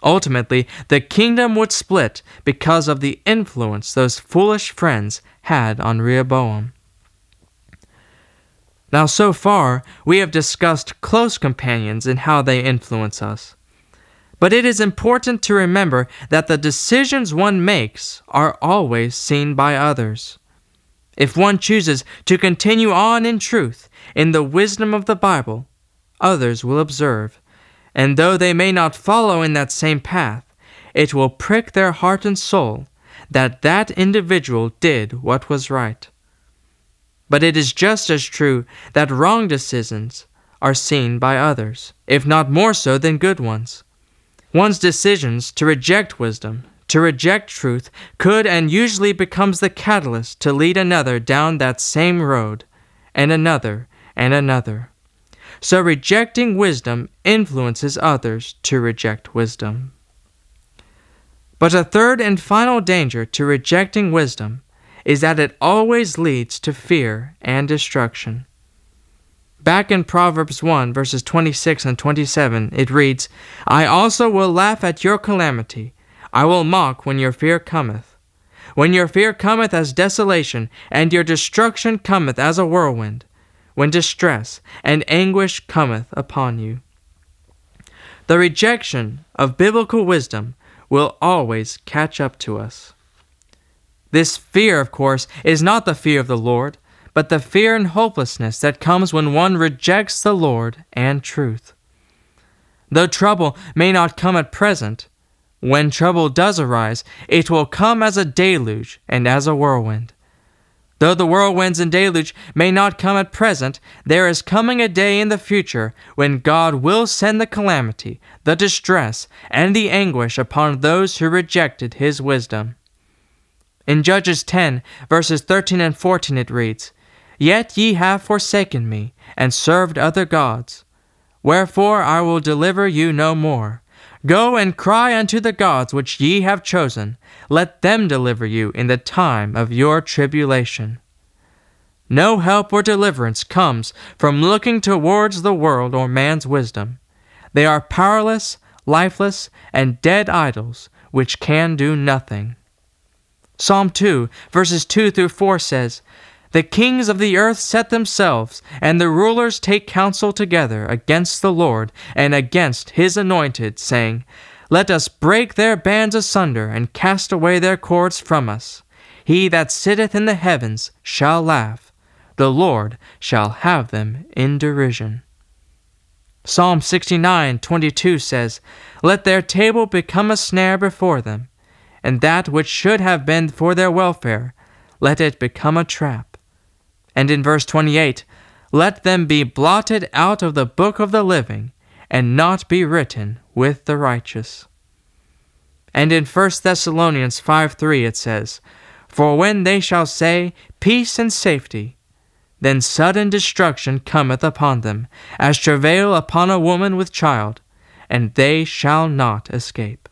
Ultimately, the kingdom would split because of the influence those foolish friends had on Rehoboam. Now, so far, we have discussed close companions and how they influence us. But it is important to remember that the decisions one makes are always seen by others. If one chooses to continue on in truth, in the wisdom of the Bible, others will observe, and though they may not follow in that same path, it will prick their heart and soul that that individual did what was right. But it is just as true that wrong decisions are seen by others, if not more so than good ones. One's decisions to reject wisdom, to reject truth, could and usually becomes the catalyst to lead another down that same road, and another, and another. So rejecting wisdom influences others to reject wisdom. But a third and final danger to rejecting wisdom is that it always leads to fear and destruction. Back in Proverbs 1, verses 26 and 27, it reads, "I also will laugh at your calamity. I will mock when your fear cometh. When your fear cometh as desolation, and your destruction cometh as a whirlwind, when distress and anguish cometh upon you." The rejection of biblical wisdom will always catch up to us. This fear, of course, is not the fear of the Lord, but the fear and hopelessness that comes when one rejects the Lord and truth. Though trouble may not come at present, when trouble does arise, it will come as a deluge and as a whirlwind. Though the whirlwinds and deluge may not come at present, there is coming a day in the future when God will send the calamity, the distress, and the anguish upon those who rejected His wisdom. In Judges 10, verses 13 and 14 it reads, "Yet ye have forsaken me, and served other gods. Wherefore I will deliver you no more. Go and cry unto the gods which ye have chosen. Let them deliver you in the time of your tribulation." No help or deliverance comes from looking towards the world or man's wisdom. They are powerless, lifeless, and dead idols which can do nothing. Psalm 2, verses 2 through 4 says, "The kings of the earth set themselves, and the rulers take counsel together against the Lord and against His anointed, saying, Let us break their bands asunder and cast away their cords from us. He that sitteth in the heavens shall laugh. The Lord shall have them in derision." Psalm 69:22 says, "Let their table become a snare before them, and that which should have been for their welfare, let it become a trap." And in verse 28, "Let them be blotted out of the book of the living, and not be written with the righteous." And in 1 Thessalonians 5:3 it says, "For when they shall say, Peace and safety, then sudden destruction cometh upon them, as travail upon a woman with child, and they shall not escape."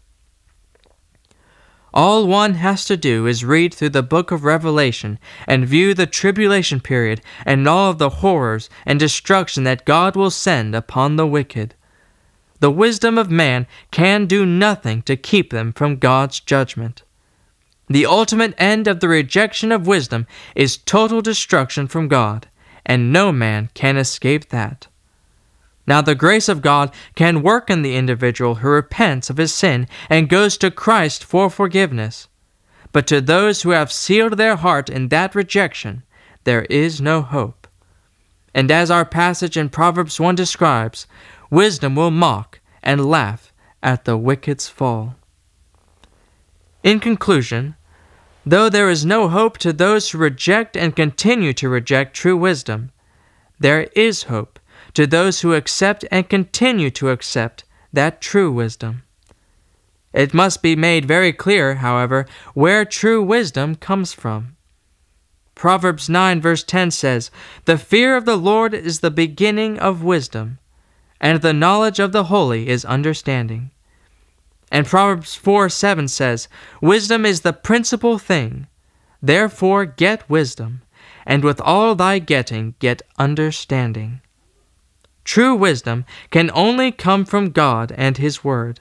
All one has to do is read through the book of Revelation and view the tribulation period and all of the horrors and destruction that God will send upon the wicked. The wisdom of man can do nothing to keep them from God's judgment. The ultimate end of the rejection of wisdom is total destruction from God, and no man can escape that. Now the grace of God can work in the individual who repents of his sin and goes to Christ for forgiveness. But to those who have sealed their heart in that rejection, there is no hope. And as our passage in Proverbs 1 describes, wisdom will mock and laugh at the wicked's fall. In conclusion, though there is no hope to those who reject and continue to reject true wisdom, there is hope to those who accept and continue to accept that true wisdom. It must be made very clear, however, where true wisdom comes from. Proverbs 9 verse 10 says, "The fear of the Lord is the beginning of wisdom, and the knowledge of the holy is understanding." And Proverbs 4:7 says, "Wisdom is the principal thing. Therefore get wisdom, and with all thy getting get understanding." True wisdom can only come from God and His Word.